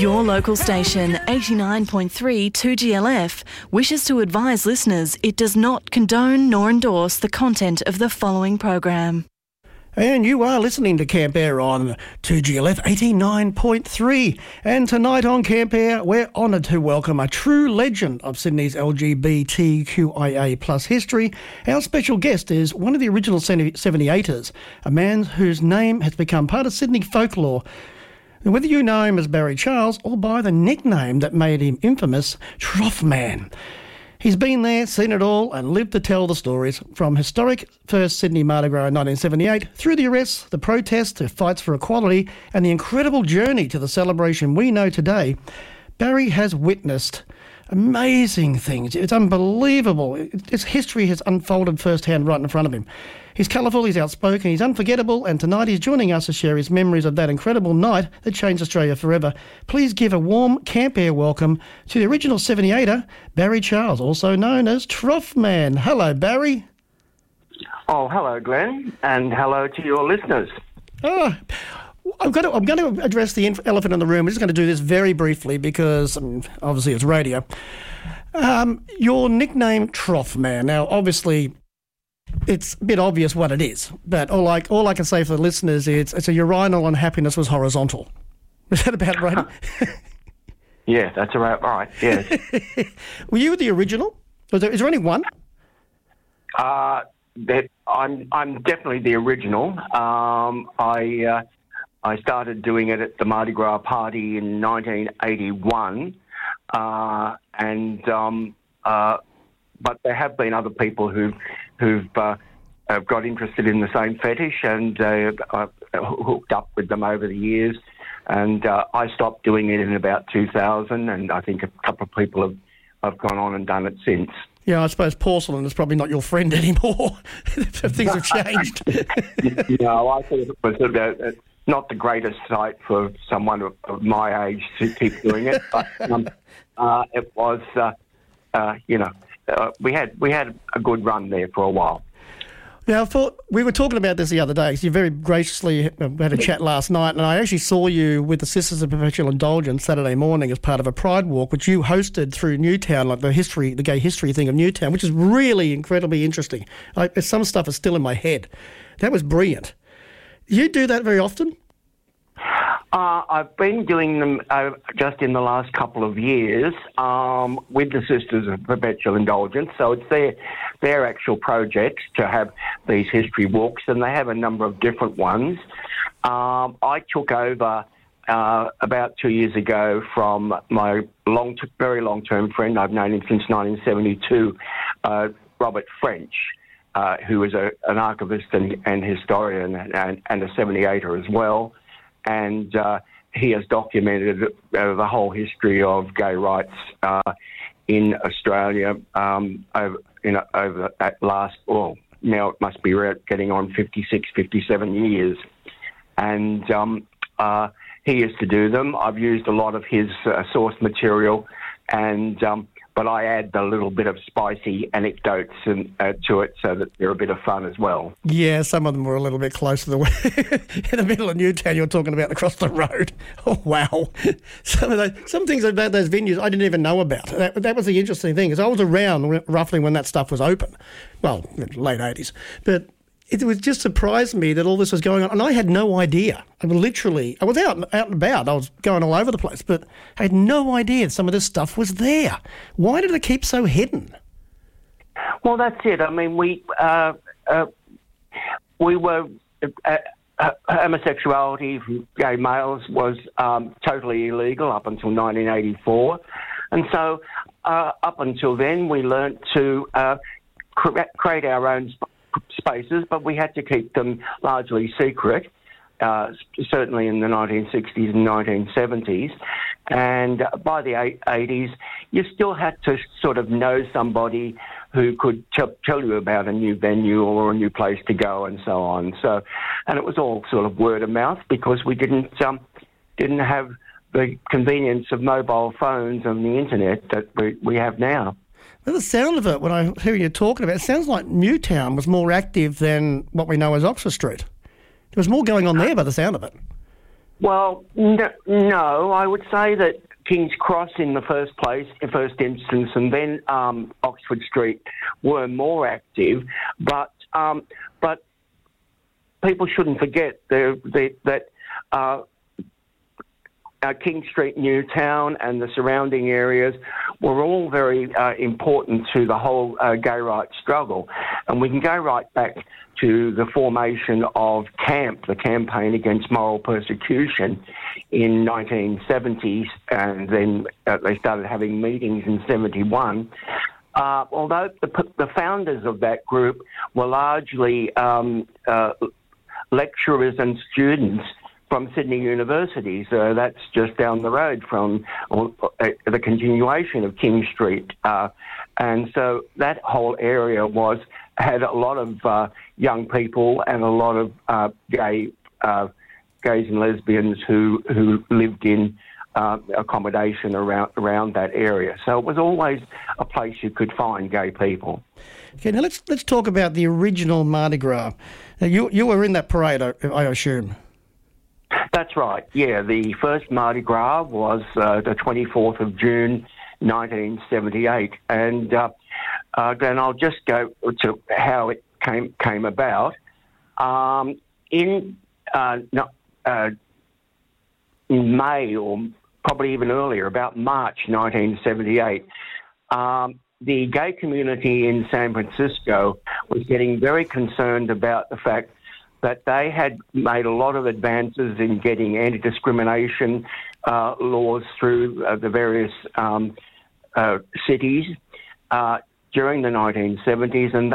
Your local station, 89.3 2GLF, wishes to advise listeners it does not condone nor endorse the content of the following program. And you are listening to Camp Air on 2GLF 89.3. And tonight on Camp Air, we're honoured to welcome a true legend of Sydney's LGBTQIA plus history. Our special guest is one of the original 78ers, a man whose name has become part of Sydney folklore. And whether you know him as Barry Charles or by the nickname that made him infamous, Trough Man. He's been there, seen it all, and lived to tell the stories, from historic first Sydney Mardi Gras in 1978, through the arrests, the protests, the fights for equality, and the incredible journey to the celebration we know today. Barry has witnessed amazing things. It's unbelievable. His history has unfolded firsthand right in front of him. He's colourful, he's outspoken, he's unforgettable, and tonight he's joining us to share his memories of that incredible night that changed Australia forever. Please give a warm Camp Air welcome to the original 78er, Barry Charles, also known as Trough Man. Hello, Barry. Oh, hello, Glenn, and hello to your listeners. I'm going to address the elephant in the room. We're just going to do this very briefly because obviously it's radio. Your nickname, Trough Man. Now, obviously, it's a bit obvious what it is, but all I can say for the listeners is it's a urinal and happiness was horizontal. Is that about right? Yeah, that's about right, yes. Were you the original? Is there only one? I'm definitely the original. I started doing it at the Mardi Gras party in 1981, but there have been other people who've got interested in the same fetish, and I've hooked up with them over the years. And I stopped doing it in about 2000, and I think a couple of people have gone on and done it since. Yeah, I suppose porcelain is probably not your friend anymore. Things have changed. No, I thought it was not the greatest sight for someone of my age to keep doing it, but it was, we had a good run there for a while. Now, we were talking about this the other day, because you very graciously had a chat last night, and I actually saw you with the Sisters of Perpetual Indulgence Saturday morning as part of a Pride Walk, which you hosted through Newtown, like the gay history thing of Newtown, which is really incredibly interesting. Some stuff is still in my head. That was brilliant. You do that very often? I've been doing them just in the last couple of years with the Sisters of Perpetual Indulgence. So it's their actual project to have these history walks, and they have a number of different ones. I took over about 2 years ago from my very long-term friend. I've known him since 1972, Robert French, who is an archivist and historian and a 78er as well. And he has documented the whole history of gay rights in Australia over that last, now it must be getting on 56, 57 years. And he used to do them. I've used a lot of his source material, but I add a little bit of spicy anecdotes to it so that they're a bit of fun as well. Yeah, some of them were a little bit close to the in the middle of Newtown. You're talking about across the road. Oh wow! Some things about those venues I didn't even know about. That was the interesting thing, because I was around roughly when that stuff was open. Well, late 80s, but it was just surprised me that all this was going on, and I had no idea. I was out and about. I was going all over the place, but I had no idea some of this stuff was there. Why did it keep so hidden? Well, that's it. I mean, we were homosexuality for gay males was totally illegal up until 1984, and so up until then we learnt to create our own spaces, but we had to keep them largely secret, certainly in the 1960s and 1970s. And by the 80s, you still had to sort of know somebody who could tell you about a new venue or a new place to go and so on. So, and it was all sort of word of mouth, because we didn't have the convenience of mobile phones and the internet that we have now. Well, the sound of it, when I hear you talking about it, sounds like Newtown was more active than what we know as Oxford Street. There was more going on there by the sound of it. Well, no, I would say that King's Cross in the first instance, and then Oxford Street were more active, but people shouldn't forget that King Street, Newtown, and the surrounding areas were all very important to the whole gay rights struggle. And we can go right back to the formation of CAMP, the Campaign Against Moral Persecution, in 1970s, and then they started having meetings in 71. Although the founders of that group were largely lecturers and students from Sydney University, so that's just down the road from the continuation of King Street. And so that whole area had a lot of young people and a lot of gays and lesbians who lived in accommodation around that area. So it was always a place you could find gay people. Okay, now let's talk about the original Mardi Gras. Now, you were in that parade, I assume. That's right, yeah. The first Mardi Gras was the 24th of June, 1978. And then I'll just go to how it came about. In May, or probably even earlier, about March 1978, the gay community in San Francisco was getting very concerned about the fact that they had made a lot of advances in getting anti-discrimination laws through the various cities during the 1970s, and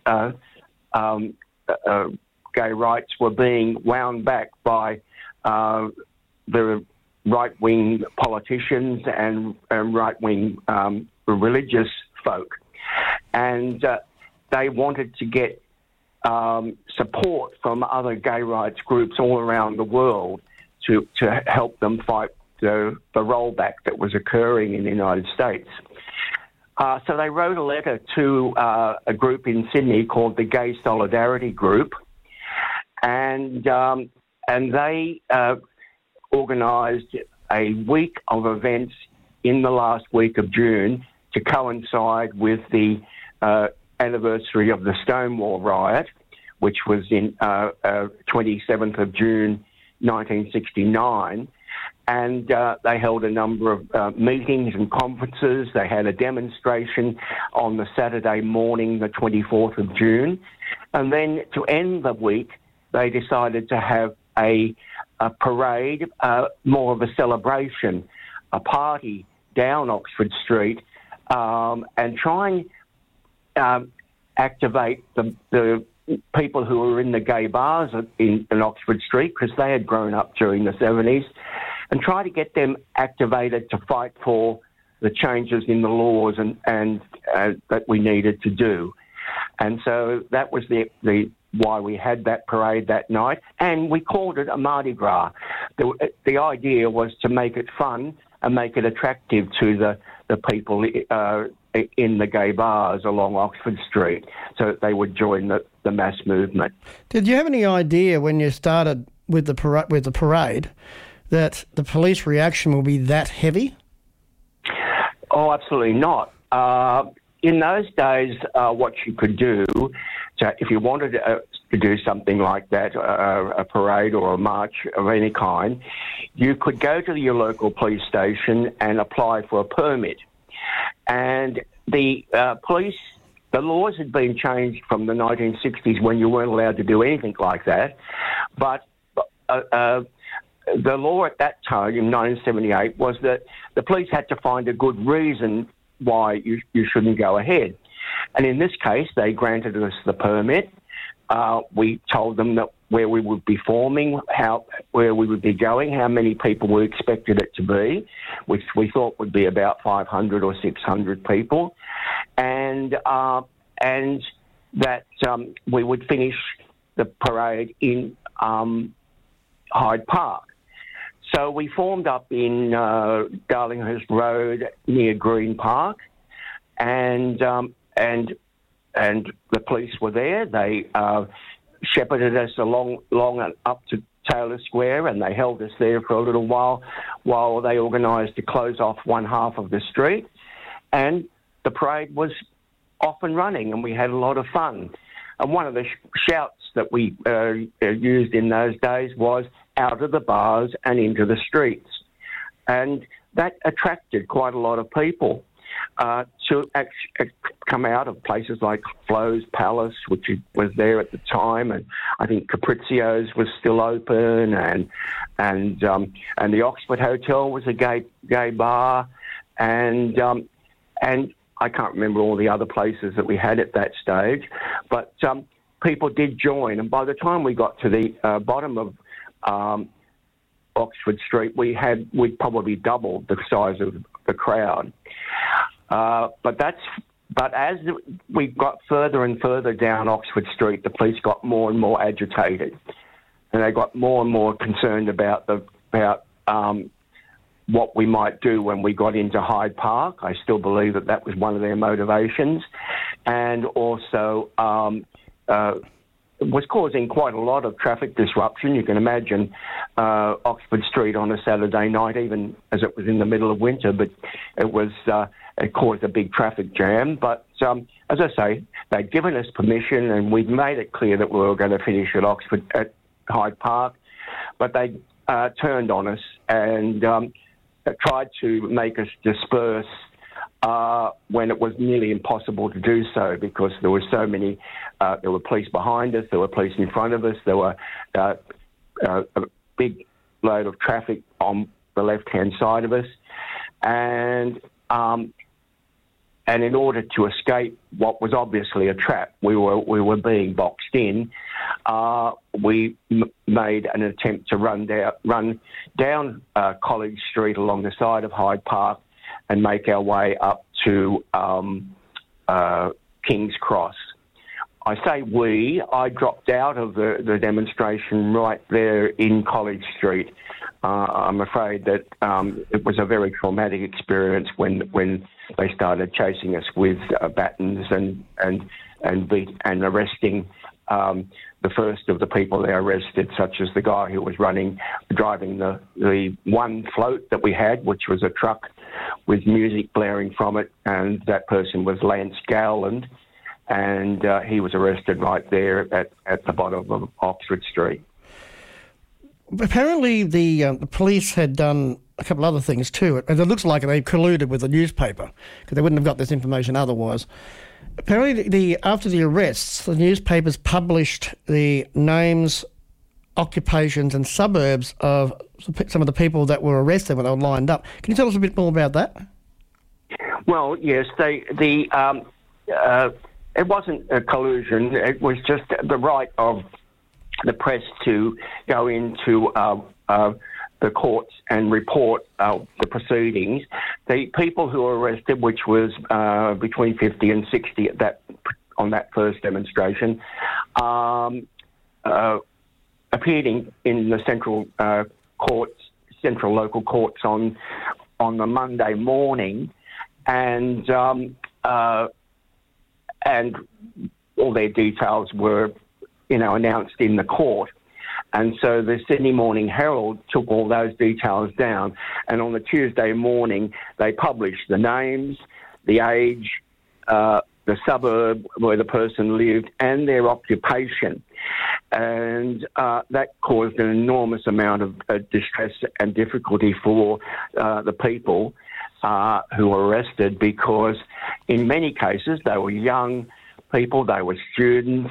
those gay rights were being wound back by the right-wing politicians and right-wing religious folk. And they wanted to get support from other gay rights groups all around the world to help them fight the rollback that was occurring in the United States. So they wrote a letter to a group in Sydney called the Gay Solidarity Group, and they organised a week of events in the last week of June to coincide with the anniversary of the Stonewall riot, which was in 27th of June 1969. And they held a number of meetings and conferences. They had a demonstration on the Saturday morning, the 24th of June. And then to end the week, they decided to have a parade, more of a celebration, a party down Oxford Street, and try and activate the people who were in the gay bars in Oxford Street, because they had grown up during the 70s, and try to get them activated to fight for the changes in the laws and that we needed to do. And so that was the why we had that parade that night, and we called it a Mardi Gras. The idea was to make it fun and make it attractive to the people in the gay bars along Oxford Street, so that they would join the mass movement. Did you have any idea when you started with the parade that the police reaction will be that heavy? Oh, absolutely not. In those days, what you could do, so if you wanted to do something like that, a parade or a march of any kind, you could go to your local police station and apply for a permit. And the police, the laws had been changed from the 1960s when you weren't allowed to do anything like that. But the law at that time, in 1978, was that the police had to find a good reason why you shouldn't go ahead. And in this case, they granted us the permit. We told them that where we would be forming, where we would be going, how many people we expected it to be, which we thought would be about 500 or 600 people, and that we would finish the parade in Hyde Park. So we formed up in Darlinghurst Road near Green Park, and the police were there. They shepherded us along and up Taylor Square, and they held us there for a little while they organised to close off one half of the street. And the parade was off and running, and we had a lot of fun. And one of the shouts that we used in those days was out of the bars and into the streets. And that attracted quite a lot of people to come out of places like Flo's Palace, which was there at the time, and I think Caprizio's was still open, and the Oxford Hotel was a gay bar, and I can't remember all the other places that we had at that stage, but people did join, and by the time we got to the bottom of Oxford Street, we'd probably doubled the size of the crowd. But as we got further and further down Oxford Street, the police got more and more agitated, and they got more and more concerned about what we might do when we got into Hyde Park. I still believe that was one of their motivations, and also was causing quite a lot of traffic disruption. You can imagine Oxford Street on a Saturday night, even as it was in the middle of winter, but it caused a big traffic jam. But as I say, they'd given us permission, and we'd made it clear that we were going to finish at Hyde Park, but they turned on us and tried to make us disperse when it was nearly impossible to do so, because there were so many. There were police behind us, there were police in front of us, there were a big load of traffic on the left-hand side of us, and in order to escape what was obviously a trap, we were being boxed in. We made an attempt to run down College Street along the side of Hyde Park and make our way up to King's Cross. I say I dropped out of the demonstration right there in College Street. I'm afraid that it was a very traumatic experience when they started chasing us with batons and arresting the first of the people they arrested, such as the guy who was driving the one float that we had, which was a truck with music blaring from it, and that person was Lance Gowland, and he was arrested right there at the bottom of Oxford Street. Apparently the police had done a couple other things too, and it looks like they colluded with the newspaper, because they wouldn't have got this information otherwise. Apparently, after the arrests, the newspapers published the names, occupations and suburbs of some of the people that were arrested when they were lined up. Can you tell us a bit more about that? Well, yes, it wasn't a collusion. It was just the right of the press to go into the courts and report the proceedings. The people who were arrested, which was between 50 and 60 on that first demonstration, appeared in the central local courts on the Monday morning, and all their details were, announced in the court. And so the Sydney Morning Herald took all those details down, and on the Tuesday morning they published the names, the age, the suburb where the person lived, and their occupation. And that caused an enormous amount of distress and difficulty for the people who were arrested, because in many cases they were young people, they were students,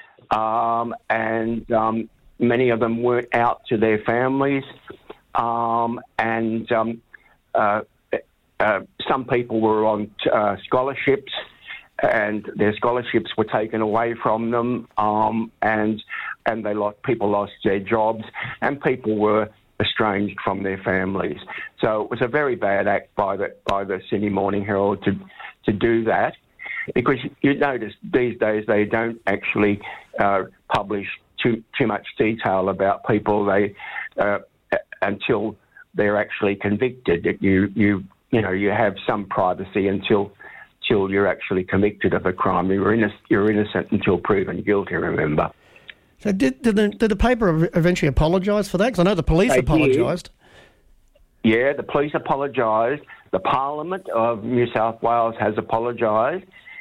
and many of them weren't out to their families, and some people were on scholarships, and their scholarships were taken away from them, and people lost their jobs, and people were estranged from their families. So it was a very bad act by the Sydney Morning Herald to do that, because you notice these days they don't actually publish too much detail about people until they're actually convicted. You have some privacy until you're actually convicted of a crime. You're innocent until proven guilty, remember. So did the paper eventually apologise for that? Because I know the police apologised. Yeah, the police apologised. The Parliament of New South Wales has apologised.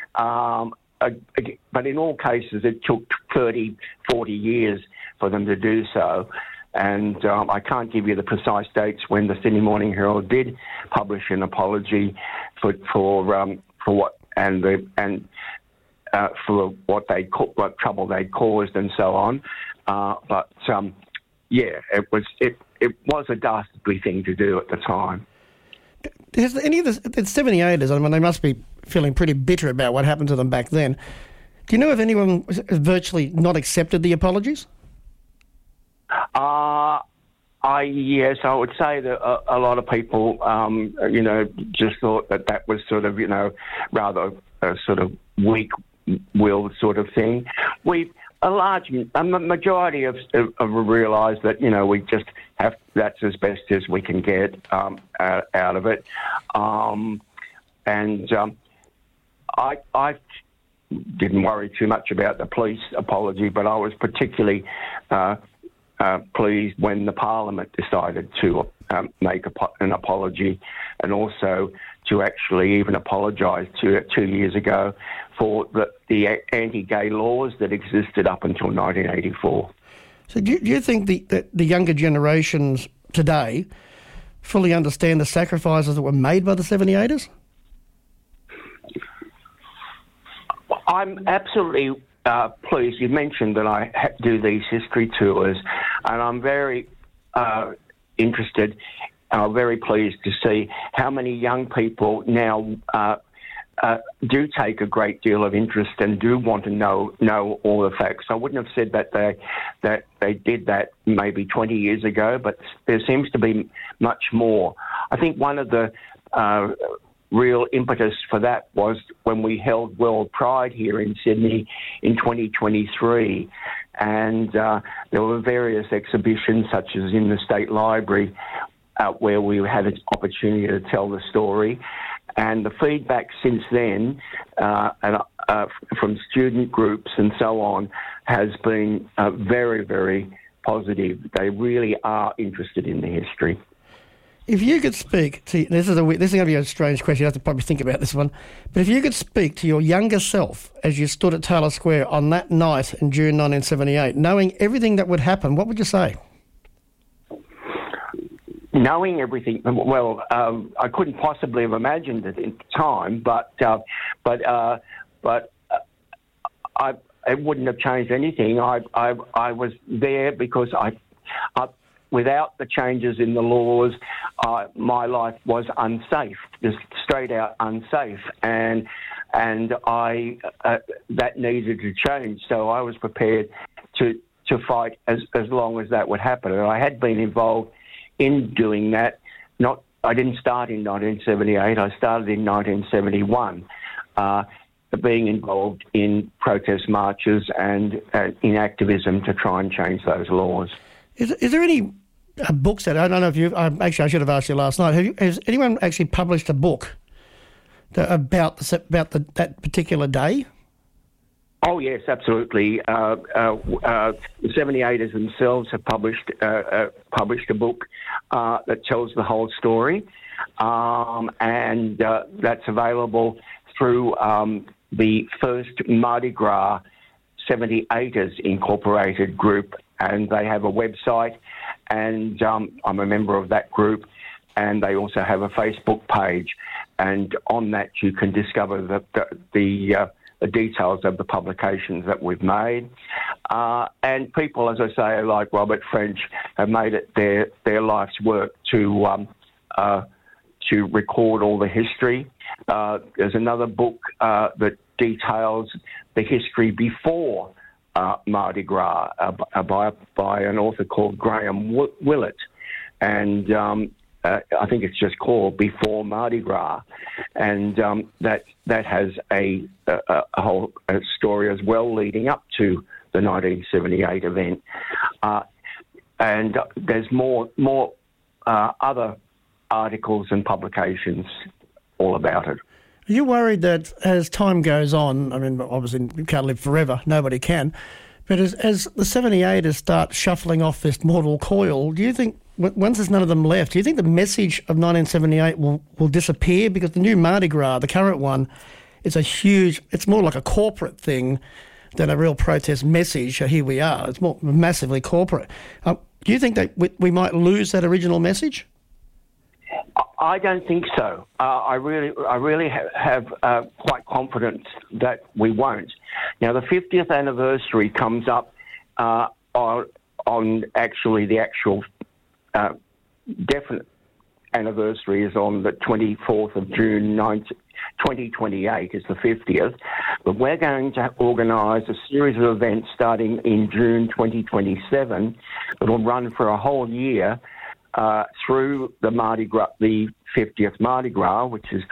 But in all cases, it took 30, 40 years for them to do so. And I can't give you the precise dates when the Sydney Morning Herald did publish an apology for what for what trouble they'd caused and so on. It was a dastardly thing to do at the time. Has any of the 78ers, I mean, they must be feeling pretty bitter about what happened to them back then. Do you know if anyone virtually not accepted the apologies? Yes, I would say that a lot of people, just thought that was sort of, rather a sort of weak-willed sort of thing. A majority have realised that, we just have, that's as best as we can get out of it. I didn't worry too much about the police apology, but I was particularly pleased when the Parliament decided to make an apology, and also to actually even apologise 2 years ago for the anti-gay laws that existed up until 1984. So do you think that the younger generations today fully understand the sacrifices that were made by the 78ers? I'm absolutely pleased. You mentioned that I do these history tours, and I'm very interested, very pleased to see how many young people now do take a great deal of interest and do want to know all the facts. I wouldn't have said that they did that maybe 20 years ago, but there seems to be much more. I think one of the real impetus for that was when we held World Pride here in Sydney in 2023, and there were various exhibitions, such as in the State Library, where we had an opportunity to tell the story. And the feedback since then, from student groups and so on, has been very, very positive. They really are interested in the history. If you could speak to, this is going to be a strange question, you have to probably think about this one, but if you could speak to your younger self as you stood at Taylor Square on that night in June 1978, knowing everything that would happen, what would you say? Knowing everything, well, I couldn't possibly have imagined it at the time, but it wouldn't have changed anything. I was there because without the changes in the laws, my life was unsafe, just straight out unsafe, and that needed to change. So I was prepared to fight as long as that would happen, and I had been involved in doing that. I didn't start in 1978. I started in 1971, being involved in protest marches and in activism to try and change those laws. Is there any books that, I don't know if you've, actually I should have asked you last night, has anyone actually published a book about that particular day? Oh yes, absolutely. The 78ers themselves have published a book that tells the whole story, and that's available through the first Mardi Gras 78ers Incorporated group, and they have a website, and I'm a member of that group, and they also have a Facebook page, and on that you can discover the details of the publications that we've made. And people, as I say, like Robert French, have made it their life's work to record all the history. There's another book that details the history before Mardi Gras by an author called Graham Willett. And I think it's just called Before Mardi Gras, and that has a whole story as well leading up to the 1978 event, and there's more other articles and publications all about it. Are you worried that as time goes on, I mean, obviously you can't live forever, nobody can, But as the 78ers start shuffling off this mortal coil, do you think, once there's none of them left, do you think the message of 1978 will disappear? Because the new Mardi Gras, the current one, is it's more like a corporate thing than a real protest message. Here we are. It's more massively corporate. Do you think that we might lose that original message? I don't think so. I really have quite confidence that we won't. Now, the 50th anniversary comes up on actually the actual definite anniversary is on the 24th of June 2028 is the 50th. But we're going to organise a series of events starting in June 2027 that will run for a whole year through the Mardi Gras, the 50th Mardi Gras, which is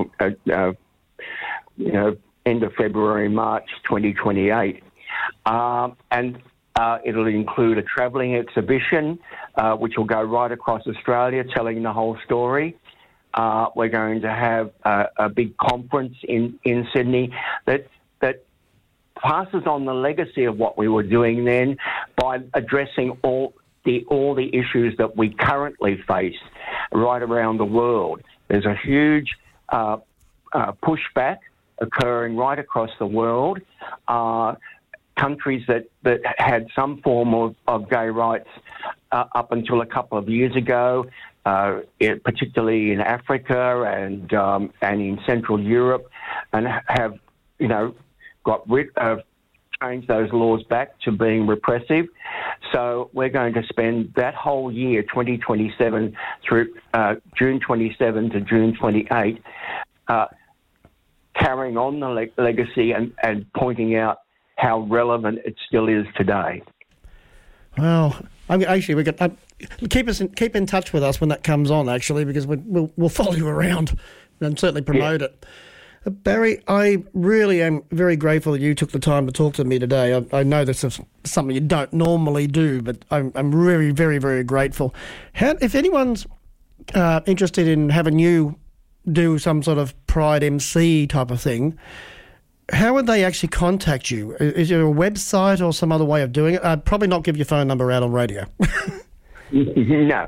end of February, March 2028. And it'll include a travelling exhibition, which will go right across Australia, telling the whole story. We're going to have a big conference in Sydney that passes on the legacy of what we were doing then by addressing all the issues that we currently face right around the world. There's a huge pushback occurring right across the world. Countries that had some form of gay rights up until a couple of years ago, particularly in Africa and in Central Europe, and have got rid of changed those laws back to being repressive. So we're going to spend that whole year, 2027 through June 27 to June 28, carrying on the legacy and pointing out how relevant it still is today. Well, actually, we could keep in touch with us when that comes on. Actually, because we'll follow you around and certainly promote it. Barry, I really am very grateful that you took the time to talk to me today. I know this is something you don't normally do, but I'm really very, very grateful. If anyone's interested in having you do some sort of Pride MC type of thing, how would they actually contact you? Is there a website or some other way of doing it? I'd probably not give your phone number out on radio. No.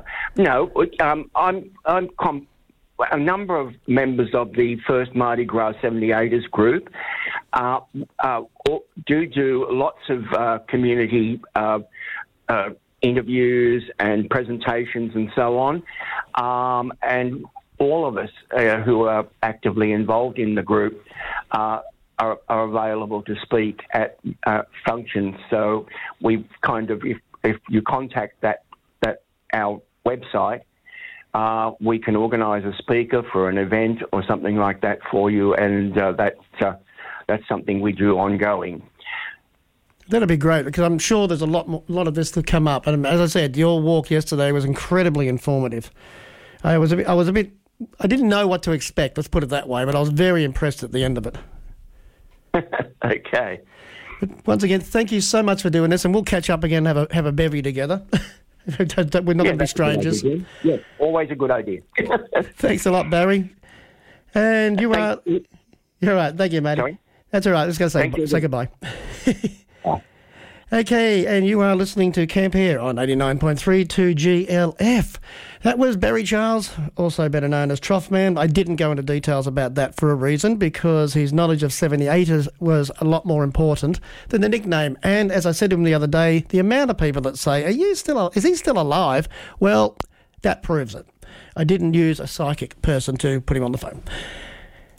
I'm a number of members of the first Mardi Gras 78ers group do lots of community interviews and presentations and so on. And all of us who are actively involved in the group are available to speak at functions. So we kind of, if you contact that our website, we can organise a speaker for an event or something like that for you, and that's something we do ongoing. That'd be great, because I'm sure there's a lot of this to come up. And as I said, your walk yesterday was incredibly informative. I didn't know what to expect, let's put it that way, but I was very impressed at the end of it. Okay. But once again, thank you so much for doing this, and we'll catch up again and have a bevy together. We're not going to be strangers. Yeah, always a good idea. Thanks a lot, Barry. And you're all right. Thank you, Matty. Sorry? That's all right. I was going to say goodbye. Okay, and you are listening to Camp Here on 89.3 2GLF. That was Barry Charles, also better known as Trough-Man. I didn't go into details about that for a reason, because his knowledge of 78ers was a lot more important than the nickname. And as I said to him the other day, the amount of people that say, is he still alive? Well, that proves it. I didn't use a psychic person to put him on the phone.